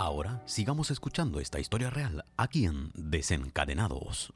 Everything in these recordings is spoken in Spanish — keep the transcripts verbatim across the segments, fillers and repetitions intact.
Ahora sigamos escuchando esta historia real aquí en Desencadenados.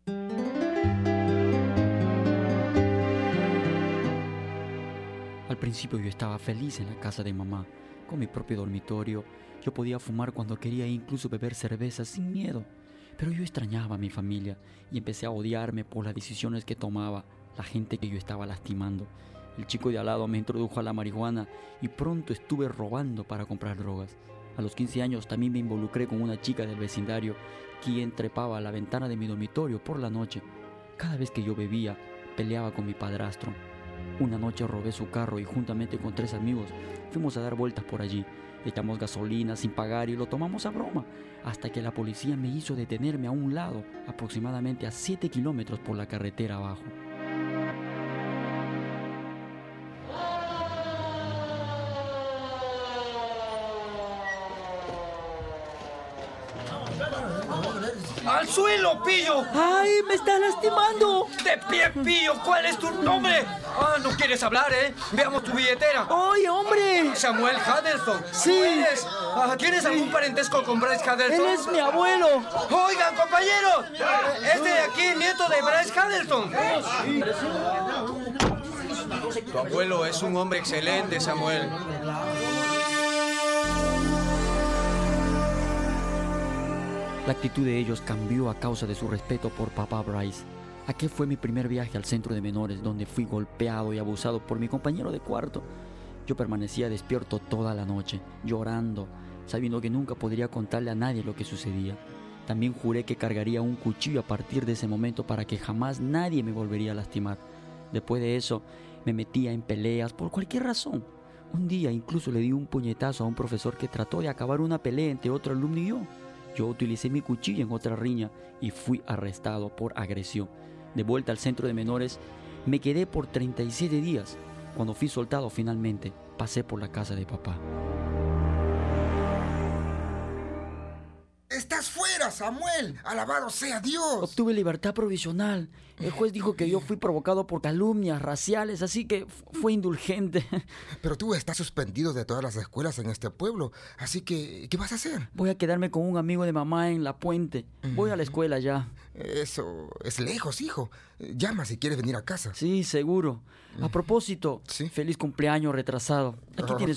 Al principio yo estaba feliz en la casa de mamá, con mi propio dormitorio. Yo podía fumar cuando quería e incluso beber cerveza sin miedo. Pero yo extrañaba a mi familia y empecé a odiarme por las decisiones que tomaba, la gente que yo estaba lastimando. El chico de al lado me introdujo a la marihuana y pronto estuve robando para comprar drogas. A los quince años también me involucré con una chica del vecindario, quien trepaba a la ventana de mi dormitorio por la noche. Cada vez que yo bebía, peleaba con mi padrastro. Una noche robé su carro y juntamente con tres amigos fuimos a dar vueltas por allí. Echamos gasolina sin pagar y lo tomamos a broma, hasta que la policía me hizo detenerme a un lado, aproximadamente a siete kilómetros por la carretera abajo. ¡Al suelo, pillo! ¡Ay, me está lastimando! ¡De pie, pillo! ¿Cuál es tu nombre? Ah, no quieres hablar, ¿eh? Veamos tu billetera. ¡Ay, hombre! Samuel Huddleston. Sí. ¿Tú eres? Ah, ¿Tienes algún parentesco con Bryce Huddleston? ¡Él es mi abuelo! Oigan, compañeros. Este de aquí es nieto de Bryce Huddleston. Tu abuelo es un hombre excelente, Samuel. La actitud de ellos cambió a causa de su respeto por papá Bryce. Aquel fue mi primer viaje al centro de menores, donde fui golpeado y abusado por mi compañero de cuarto. Yo permanecía despierto toda la noche, llorando, sabiendo que nunca podría contarle a nadie lo que sucedía. También juré que cargaría un cuchillo a partir de ese momento para que jamás nadie me volvería a lastimar. Después de eso, me metía en peleas por cualquier razón. Un día incluso le di un puñetazo a un profesor que trató de acabar una pelea entre otro alumno y yo. Yo utilicé mi cuchillo en otra riña y fui arrestado por agresión. De vuelta al centro de menores, me quedé por treinta y siete días. Cuando fui soltado finalmente, pasé por la casa de papá. ¡Estás fuera, Samuel! ¡Alabado sea Dios! Obtuve libertad provisional. El juez dijo que yo fui provocado por calumnias raciales, así que fue indulgente. Pero tú estás suspendido de todas las escuelas en este pueblo, así que, ¿qué vas a hacer? Voy a quedarme con un amigo de mamá en La Puente. Voy a la escuela ya. Eso es lejos, hijo. Llama si quieres venir a casa. Sí, seguro. A propósito, ¿Sí? feliz cumpleaños retrasado. Aquí tienes